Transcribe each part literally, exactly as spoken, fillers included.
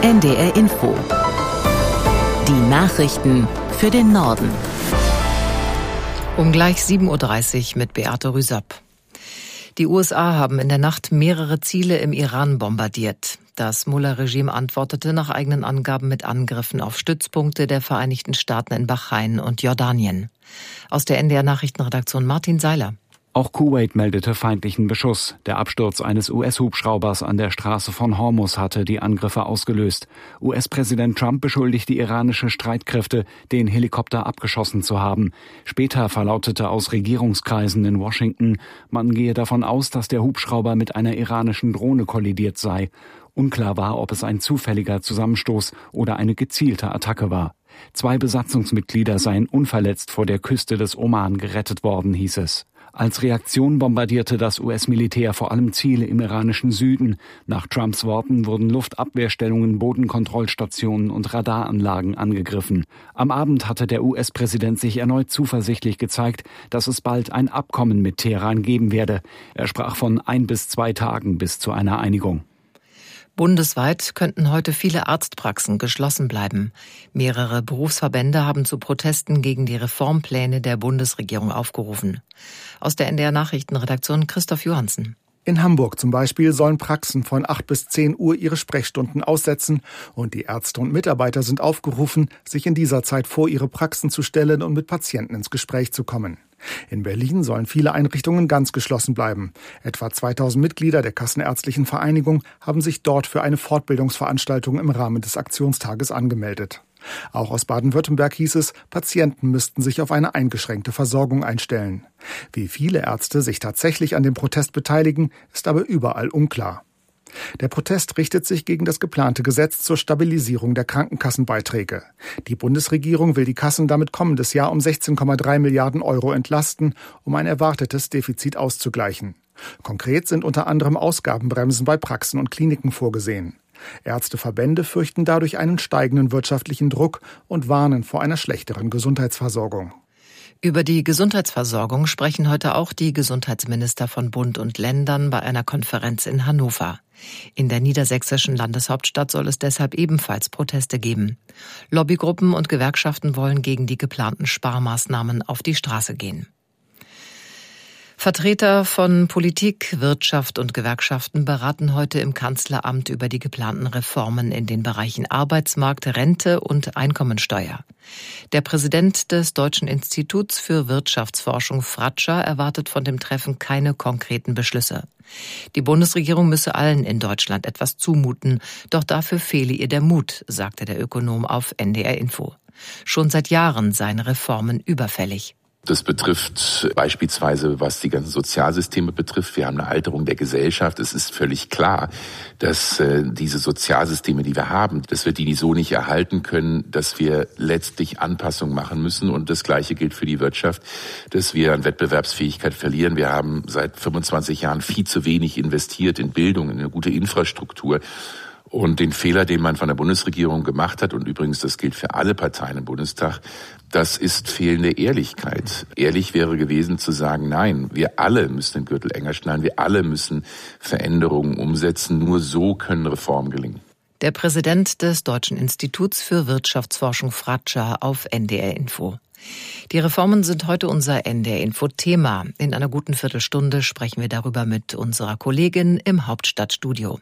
N D R Info. Die Nachrichten für den Norden. Um gleich sieben Uhr dreißig mit Beate Rüsapp. Die U S A haben in der Nacht mehrere Ziele im Iran bombardiert. Das Mullah-Regime antwortete nach eigenen Angaben mit Angriffen auf Stützpunkte der Vereinigten Staaten in Bahrain und Jordanien. Aus der N D R-Nachrichtenredaktion Martin Seiler. Auch Kuwait meldete feindlichen Beschuss. Der Absturz eines U S-Hubschraubers an der Straße von Hormuz hatte die Angriffe ausgelöst. U S-Präsident Trump beschuldigt die iranische Streitkräfte, den Helikopter abgeschossen zu haben. Später verlautete aus Regierungskreisen in Washington, man gehe davon aus, dass der Hubschrauber mit einer iranischen Drohne kollidiert sei. Unklar war, ob es ein zufälliger Zusammenstoß oder eine gezielte Attacke war. Zwei Besatzungsmitglieder seien unverletzt vor der Küste des Oman gerettet worden, hieß es. Als Reaktion bombardierte das U S-Militär vor allem Ziele im iranischen Süden. Nach Trumps Worten wurden Luftabwehrstellungen, Bodenkontrollstationen und Radaranlagen angegriffen. Am Abend hatte der U S-Präsident sich erneut zuversichtlich gezeigt, dass es bald ein Abkommen mit Teheran geben werde. Er sprach von ein bis zwei Tagen bis zu einer Einigung. Bundesweit könnten heute viele Arztpraxen geschlossen bleiben. Mehrere Berufsverbände haben zu Protesten gegen die Reformpläne der Bundesregierung aufgerufen. Aus der N D R-Nachrichtenredaktion Christoph Johansen. In Hamburg zum Beispiel sollen Praxen von acht bis zehn Uhr ihre Sprechstunden aussetzen und die Ärzte und Mitarbeiter sind aufgerufen, sich in dieser Zeit vor ihre Praxen zu stellen und mit Patienten ins Gespräch zu kommen. In Berlin sollen viele Einrichtungen ganz geschlossen bleiben. Etwa zweitausend Mitglieder der Kassenärztlichen Vereinigung haben sich dort für eine Fortbildungsveranstaltung im Rahmen des Aktionstages angemeldet. Auch aus Baden-Württemberg hieß es, Patienten müssten sich auf eine eingeschränkte Versorgung einstellen. Wie viele Ärzte sich tatsächlich an dem Protest beteiligen, ist aber überall unklar. Der Protest richtet sich gegen das geplante Gesetz zur Stabilisierung der Krankenkassenbeiträge. Die Bundesregierung will die Kassen damit kommendes Jahr um sechzehn Komma drei Milliarden Euro entlasten, um ein erwartetes Defizit auszugleichen. Konkret sind unter anderem Ausgabenbremsen bei Praxen und Kliniken vorgesehen. Ärzteverbände fürchten dadurch einen steigenden wirtschaftlichen Druck und warnen vor einer schlechteren Gesundheitsversorgung. Über die Gesundheitsversorgung sprechen heute auch die Gesundheitsminister von Bund und Ländern bei einer Konferenz in Hannover. In der niedersächsischen Landeshauptstadt soll es deshalb ebenfalls Proteste geben. Lobbygruppen und Gewerkschaften wollen gegen die geplanten Sparmaßnahmen auf die Straße gehen. Vertreter von Politik, Wirtschaft und Gewerkschaften beraten heute im Kanzleramt über die geplanten Reformen in den Bereichen Arbeitsmarkt, Rente und Einkommensteuer. Der Präsident des Deutschen Instituts für Wirtschaftsforschung Fratscher erwartet von dem Treffen keine konkreten Beschlüsse. Die Bundesregierung müsse allen in Deutschland etwas zumuten, doch dafür fehle ihr der Mut, sagte der Ökonom auf N D R Info. Schon seit Jahren seien Reformen überfällig. Das betrifft beispielsweise, was die ganzen Sozialsysteme betrifft. Wir haben eine Alterung der Gesellschaft. Es ist völlig klar, dass äh, diese Sozialsysteme, die wir haben, dass wir die so nicht erhalten können, dass wir letztlich Anpassungen machen müssen. Und das Gleiche gilt für die Wirtschaft, dass wir an Wettbewerbsfähigkeit verlieren. Wir haben seit fünfundzwanzig Jahren viel zu wenig investiert in Bildung, in eine gute Infrastruktur. Und den Fehler, den man von der Bundesregierung gemacht hat, und übrigens das gilt für alle Parteien im Bundestag, das ist fehlende Ehrlichkeit. Ehrlich wäre gewesen zu sagen, nein, wir alle müssen den Gürtel enger schnallen, wir alle müssen Veränderungen umsetzen, nur so können Reformen gelingen. Der Präsident des Deutschen Instituts für Wirtschaftsforschung Fratscher auf N D R Info. Die Reformen sind heute unser N D R Info Thema. In einer guten Viertelstunde sprechen wir darüber mit unserer Kollegin im Hauptstadtstudio.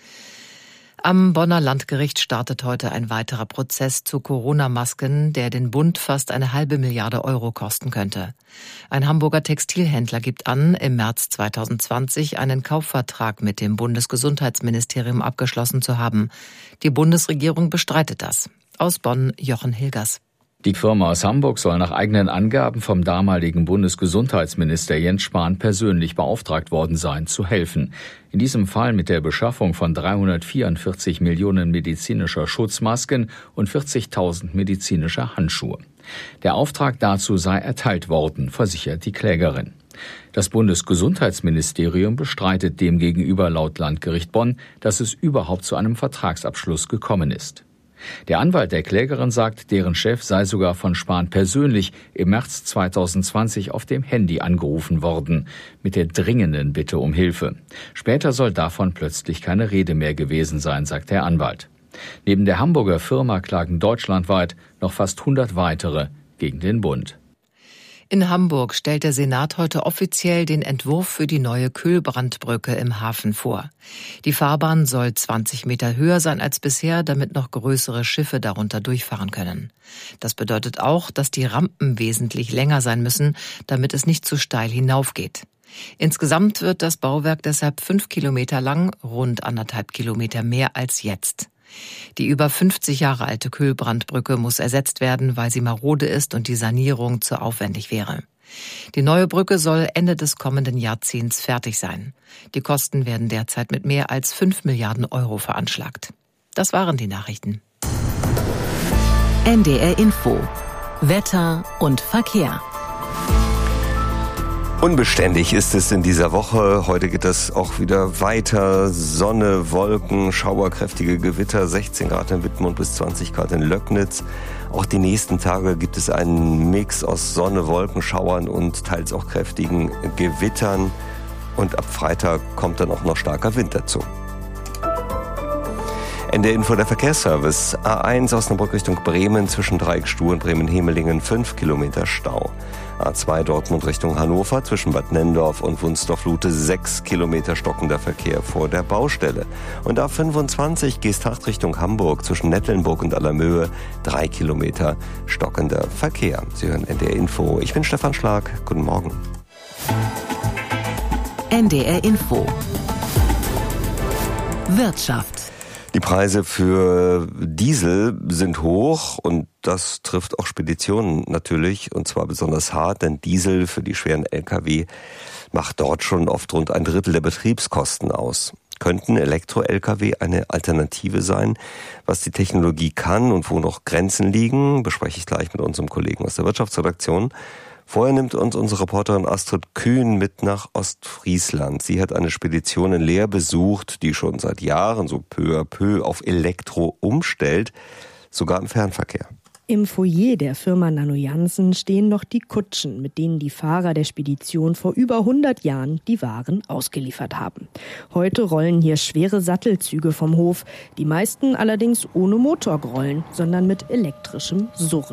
Am Bonner Landgericht startet heute ein weiterer Prozess zu Corona-Masken, der den Bund fast eine halbe Milliarde Euro kosten könnte. Ein Hamburger Textilhändler gibt an, im März zweitausendzwanzig einen Kaufvertrag mit dem Bundesgesundheitsministerium abgeschlossen zu haben. Die Bundesregierung bestreitet das. Aus Bonn Jochen Hilgers. Die Firma aus Hamburg soll nach eigenen Angaben vom damaligen Bundesgesundheitsminister Jens Spahn persönlich beauftragt worden sein, zu helfen. In diesem Fall mit der Beschaffung von dreihundertvierundvierzig Millionen medizinischer Schutzmasken und vierzigtausend medizinischer Handschuhe. Der Auftrag dazu sei erteilt worden, versichert die Klägerin. Das Bundesgesundheitsministerium bestreitet demgegenüber laut Landgericht Bonn, dass es überhaupt zu einem Vertragsabschluss gekommen ist. Der Anwalt der Klägerin sagt, deren Chef sei sogar von Spahn persönlich im März zweitausendzwanzig auf dem Handy angerufen worden, mit der dringenden Bitte um Hilfe. Später soll davon plötzlich keine Rede mehr gewesen sein, sagt der Anwalt. Neben der Hamburger Firma klagen deutschlandweit noch fast hundert weitere gegen den Bund. In Hamburg stellt der Senat heute offiziell den Entwurf für die neue Kühlbrandbrücke im Hafen vor. Die Fahrbahn soll zwanzig Meter höher sein als bisher, damit noch größere Schiffe darunter durchfahren können. Das bedeutet auch, dass die Rampen wesentlich länger sein müssen, damit es nicht zu steil hinaufgeht. Insgesamt wird das Bauwerk deshalb fünf Kilometer lang, rund anderthalb Kilometer mehr als jetzt. Die über fünfzig Jahre alte Kühlbrandbrücke muss ersetzt werden, weil sie marode ist und die Sanierung zu aufwendig wäre. Die neue Brücke soll Ende des kommenden Jahrzehnts fertig sein. Die Kosten werden derzeit mit mehr als fünf Milliarden Euro veranschlagt. Das waren die Nachrichten. N D R Info. Wetter und Verkehr. Unbeständig ist es in dieser Woche. Heute geht es auch wieder weiter. Sonne, Wolken, schauerkräftige Gewitter, sechzehn Grad in Wittmund bis zwanzig Grad in Löcknitz. Auch die nächsten Tage gibt es einen Mix aus Sonne, Wolken, Schauern und teils auch kräftigen Gewittern. Und ab Freitag kommt dann auch noch starker Wind dazu. N D R Info, der Verkehrsservice. A eins Osnabrück Richtung Bremen zwischen Dreieckstuhl und Bremen-Hemelingen fünf Kilometer Stau. A zwei Dortmund Richtung Hannover zwischen Bad Nenndorf und Wunsdorf-Lute sechs Kilometer stockender Verkehr vor der Baustelle. Und A fünfundzwanzig Geesthacht Richtung Hamburg zwischen Nettlenburg und Allermöhe drei Kilometer stockender Verkehr. Sie hören N D R Info. Ich bin Stefan Schlag. Guten Morgen. N D R Info. Wirtschaft. Die Preise für Diesel sind hoch und das trifft auch Speditionen natürlich, und zwar besonders hart, denn Diesel für die schweren L K W macht dort schon oft rund ein Drittel der Betriebskosten aus. Könnten Elektro-L K W eine Alternative sein? Was die Technologie kann und wo noch Grenzen liegen, bespreche ich gleich mit unserem Kollegen aus der Wirtschaftsredaktion. Vorher nimmt uns unsere Reporterin Astrid Kühn mit nach Ostfriesland. Sie hat eine Spedition in Leer besucht, die schon seit Jahren so peu à peu auf Elektro umstellt, sogar im Fernverkehr. Im Foyer der Firma Nano Jansen stehen noch die Kutschen, mit denen die Fahrer der Spedition vor über hundert Jahren die Waren ausgeliefert haben. Heute rollen hier schwere Sattelzüge vom Hof, die meisten allerdings ohne Motorgrollen, sondern mit elektrischem Surren.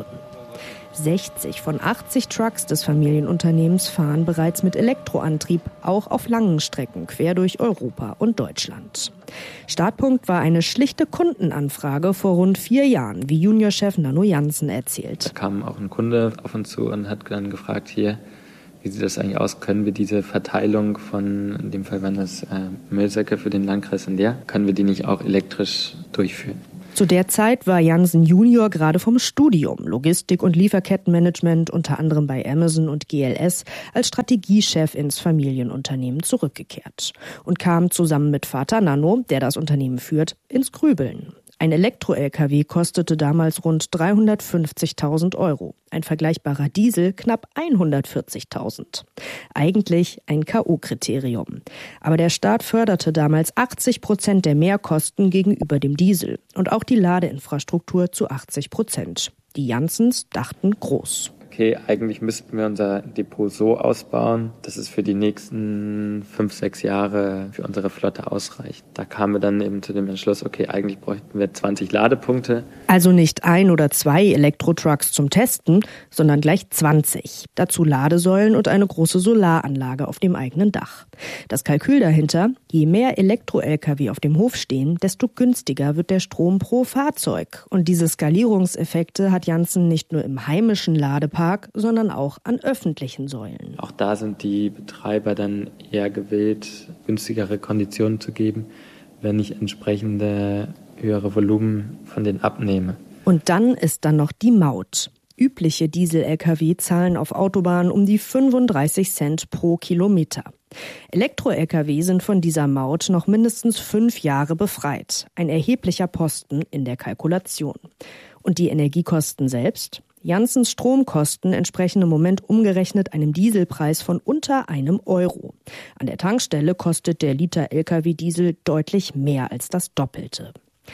sechzig von achtzig Trucks des Familienunternehmens fahren bereits mit Elektroantrieb, auch auf langen Strecken quer durch Europa und Deutschland. Startpunkt war eine schlichte Kundenanfrage vor rund vier Jahren, wie Juniorchef Nano Jansen erzählt. Da kam auch ein Kunde auf uns zu und hat dann gefragt, hier, wie sieht das eigentlich aus? Können wir diese Verteilung von, in dem Fall waren das äh, Müllsäcke für den Landkreis in Leer, können wir die nicht auch elektrisch durchführen? Zu der Zeit war Jansen Junior gerade vom Studium Logistik- und Lieferkettenmanagement unter anderem bei Amazon und G L S als Strategiechef ins Familienunternehmen zurückgekehrt und kam zusammen mit Vater Nano, der das Unternehmen führt, ins Grübeln. Ein Elektro-L K W kostete damals rund dreihundertfünfzigtausend Euro. Ein vergleichbarer Diesel knapp hundertvierzigtausend. Eigentlich ein K O-Kriterium. Aber der Staat förderte damals achtzig Prozent der Mehrkosten gegenüber dem Diesel und auch die Ladeinfrastruktur zu achtzig Prozent. Die Janssens dachten groß. Okay, eigentlich müssten wir unser Depot so ausbauen, dass es für die nächsten fünf, sechs Jahre für unsere Flotte ausreicht. Da kamen wir dann eben zu dem Entschluss, okay, eigentlich bräuchten wir zwanzig Ladepunkte. Also nicht ein oder zwei Elektro-Trucks zum Testen, sondern gleich zwanzig. Dazu Ladesäulen und eine große Solaranlage auf dem eigenen Dach. Das Kalkül dahinter, je mehr Elektro-L K W auf dem Hof stehen, desto günstiger wird der Strom pro Fahrzeug. Und diese Skalierungseffekte hat Janssen nicht nur im heimischen Ladepark, sondern auch an öffentlichen Säulen. Auch da sind die Betreiber dann eher gewillt, günstigere Konditionen zu geben, wenn ich entsprechende höhere Volumen von denen abnehme. Und dann ist dann noch die Maut. Übliche Diesel-L K W zahlen auf Autobahnen um die fünfunddreißig Cent pro Kilometer. Elektro-L K W sind von dieser Maut noch mindestens fünf Jahre befreit. Ein erheblicher Posten in der Kalkulation. Und die Energiekosten selbst? Janssens Stromkosten entsprechen im Moment umgerechnet einem Dieselpreis von unter einem Euro. An der Tankstelle kostet der Liter L K W-Diesel deutlich mehr als das Doppelte.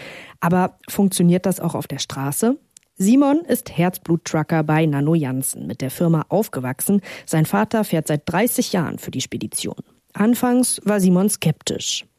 Aber funktioniert das auch auf der Straße? Simon ist Herzblut-Trucker bei Nano Jansen, mit der Firma aufgewachsen. Sein Vater fährt seit dreißig Jahren für die Spedition. Anfangs war Simon skeptisch.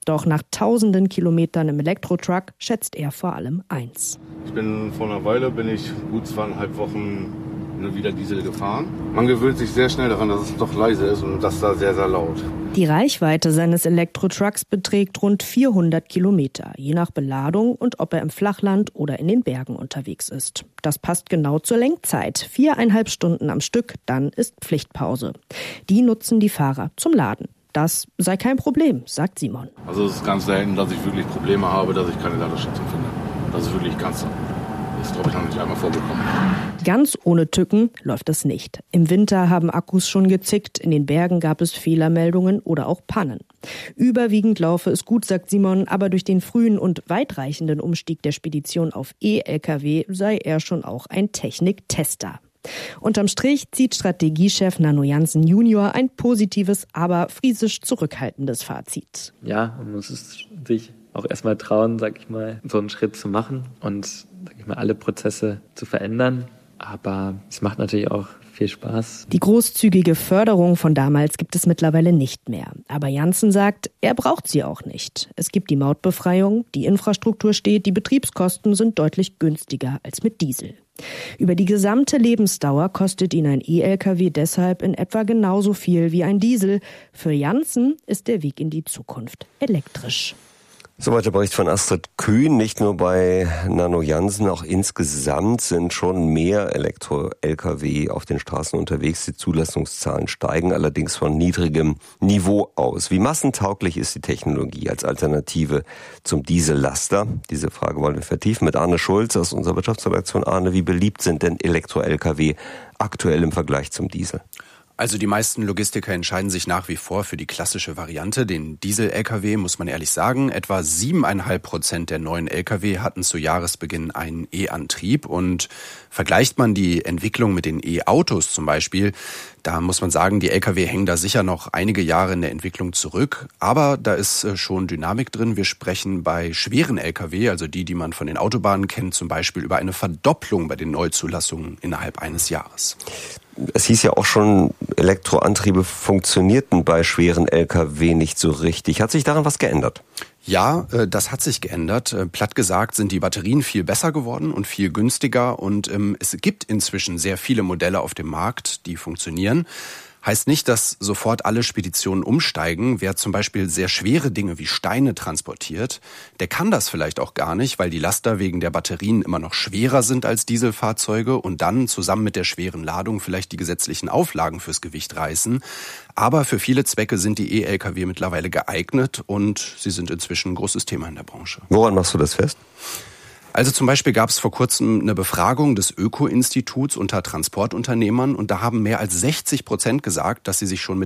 Doch nach tausenden Kilometern im Elektrotruck schätzt er vor allem eins. Ich bin vor einer Weile, bin ich gut zweieinhalb Wochen wieder Diesel gefahren. Man gewöhnt sich sehr schnell daran, dass es doch leise ist und das da sehr, sehr laut. Die Reichweite seines Elektrotrucks beträgt rund vierhundert Kilometer, je nach Beladung und ob er im Flachland oder in den Bergen unterwegs ist. Das passt genau zur Lenkzeit. Viereinhalb Stunden am Stück, dann ist Pflichtpause. Die nutzen die Fahrer zum Laden. Das sei kein Problem, sagt Simon. Also es ist ganz selten, dass ich wirklich Probleme habe, dass ich keine Ladestation finde. Das ist wirklich ganz selten. Das ist, glaube ich, noch nicht einmal vorgekommen. Ganz ohne Tücken läuft es nicht. Im Winter haben Akkus schon gezickt, in den Bergen gab es Fehlermeldungen oder auch Pannen. Überwiegend laufe es gut, sagt Simon, aber durch den frühen und weitreichenden Umstieg der Spedition auf E-L K W sei er schon auch ein Techniktester. Unterm Strich zieht Strategiechef Nanno Jansen Junior ein positives, aber friesisch zurückhaltendes Fazit. Ja, man muss es sich auch erstmal trauen, sag ich mal, so einen Schritt zu machen und, sag ich mal, alle Prozesse zu verändern. Aber es macht natürlich auch viel Spaß. Die großzügige Förderung von damals gibt es mittlerweile nicht mehr. Aber Jansen sagt, er braucht sie auch nicht. Es gibt die Mautbefreiung, die Infrastruktur steht, die Betriebskosten sind deutlich günstiger als mit Diesel. Über die gesamte Lebensdauer kostet ihn ein E-L K W deshalb in etwa genauso viel wie ein Diesel. Für Jansen ist der Weg in die Zukunft elektrisch. Soweit der Bericht von Astrid Kühn. Nicht nur bei Nanno Jansen, auch insgesamt sind schon mehr Elektro-L K W auf den Straßen unterwegs. Die Zulassungszahlen steigen allerdings von niedrigem Niveau aus. Wie massentauglich ist die Technologie als Alternative zum Diesellaster? Diese Frage wollen wir vertiefen mit Arne Schulz aus unserer Wirtschaftsredaktion. Arne, wie beliebt sind denn Elektro-L K W aktuell im Vergleich zum Diesel? Also die meisten Logistiker entscheiden sich nach wie vor für die klassische Variante, den Diesel-L K W, muss man ehrlich sagen. Etwa siebeneinhalb Prozent der neuen L K W hatten zu Jahresbeginn einen E-Antrieb. Und vergleicht man die Entwicklung mit den E-Autos zum Beispiel, da muss man sagen, die L K W hängen da sicher noch einige Jahre in der Entwicklung zurück. Aber da ist schon Dynamik drin. Wir sprechen bei schweren L K W, also die, die man von den Autobahnen kennt, zum Beispiel über eine Verdopplung bei den Neuzulassungen innerhalb eines Jahres. Es hieß ja auch schon, Elektroantriebe funktionierten bei schweren L K W nicht so richtig. Hat sich daran was geändert? Ja, das hat sich geändert. Platt gesagt sind die Batterien viel besser geworden und viel günstiger. Und es gibt inzwischen sehr viele Modelle auf dem Markt, die funktionieren. Heißt nicht, dass sofort alle Speditionen umsteigen. Wer zum Beispiel sehr schwere Dinge wie Steine transportiert, der kann das vielleicht auch gar nicht, weil die Laster wegen der Batterien immer noch schwerer sind als Dieselfahrzeuge und dann zusammen mit der schweren Ladung vielleicht die gesetzlichen Auflagen fürs Gewicht reißen. Aber für viele Zwecke sind die E-L K W mittlerweile geeignet und sie sind inzwischen ein großes Thema in der Branche. Woran machst du das fest? Also zum Beispiel gab es vor kurzem eine Befragung des Öko-Instituts unter Transportunternehmern und da haben mehr als sechzig Prozent gesagt, dass sie sich schon mit